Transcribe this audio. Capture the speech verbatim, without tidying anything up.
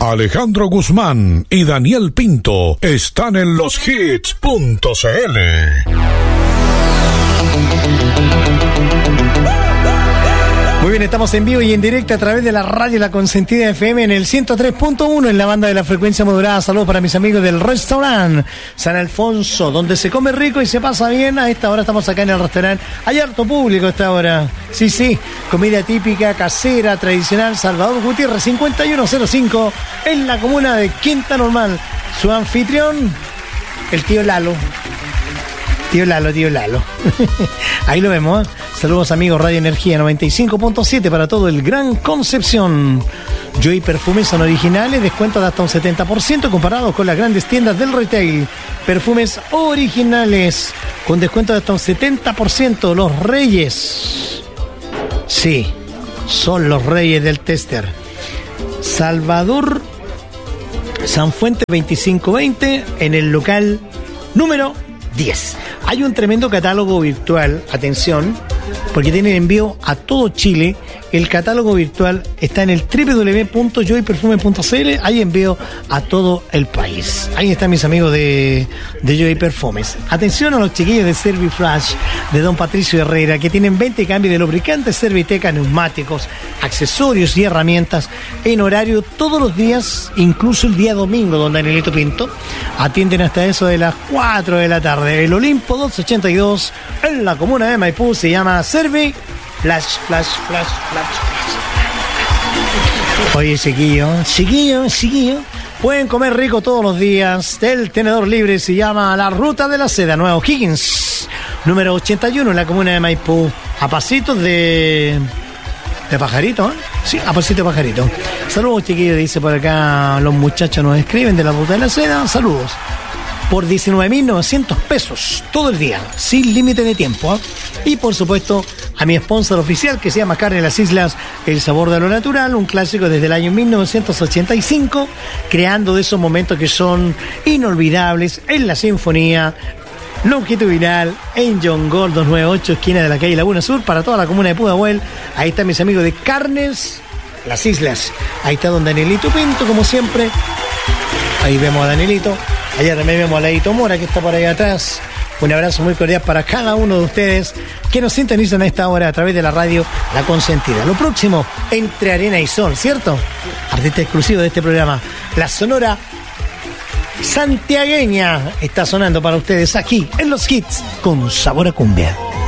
Alejandro Guzmán y Daniel Pinto están en los hits punto c l. Muy bien, estamos en vivo y en directo a través de la radio La Consentida F M en el ciento tres punto uno en la banda de la frecuencia modulada. Saludos para mis amigos del restaurante San Alfonso, donde se come rico y se pasa bien. A esta hora estamos acá en el restaurante. Hay harto público a esta hora. Sí, sí, comida típica, casera, tradicional. Salvador Gutiérrez, cincuenta y uno cero cinco, en la comuna de Quinta Normal. Su anfitrión, el tío Lalo. Tío Lalo, tío Lalo. Ahí lo vemos, ¿eh? Saludos amigos, Radio Energía noventa y cinco punto siete para todo el Gran Concepción. Joy Perfumes son originales, descuento de hasta un setenta por ciento comparados con las grandes tiendas del retail. Perfumes originales con descuento de hasta un setenta por ciento. Los Reyes. Sí, son los Reyes del Tester. Salvador Sanfuente veinticinco veinte en el local número diez. Hay un tremendo catálogo virtual, atención, porque tienen envío a todo Chile. El catálogo virtual está en el doble u doble u doble u punto joy perfume punto c l. Hay envío a todo el país. Ahí están mis amigos de, de Joy Perfumes. Atención a los chiquillos de Serviflash, de Don Patricio Herrera, que tienen veinte cambios de lubricantes, Serviteca, neumáticos, accesorios y herramientas en horario todos los días, incluso el día domingo, don Danielito Pinto. Atienden hasta eso de las cuatro de la tarde. El Olimpo doscientos ochenta y dos, en la comuna de Maipú, se llama Servi Flash, Flash, Flash, Flash, Flash. Oye, chiquillo, chiquillo, chiquillo, pueden comer rico todos los días. El tenedor libre se llama La Ruta de la Seda, Nuevo Higgins, número ochenta y uno, en la comuna de Maipú. A pasitos de... ¿De Pajarito? ¿Eh? Sí, a pasito de Pajarito. Saludos, chiquillos, dice por acá, los muchachos nos escriben de La Ruta de la Seda. Saludos. Por diecinueve mil novecientos pesos todo el día, sin límite de tiempo, ¿eh? Y por supuesto a mi sponsor oficial, que se llama Carne de las Islas, el sabor de lo natural, un clásico desde el año mil novecientos ochenta y cinco, creando de esos momentos que son inolvidables en la sinfonía longitudinal en John Gold doscientos noventa y ocho, esquina de la calle Laguna Sur, para toda la comuna de Pudahuel. Ahí están mis amigos de Carnes Las Islas. Ahí está don Danielito Pinto, como siempre. Ahí vemos a Danielito. Allá también vemos a Ladito Mora, que está por ahí atrás. Un abrazo muy cordial para cada uno de ustedes que nos sintonizan a esta hora a través de la radio La Consentida. Lo próximo, Entre Arena y Sol, ¿cierto? Artista exclusivo de este programa, la Sonora Santiagueña, está sonando para ustedes aquí en los hits con sabor a cumbia.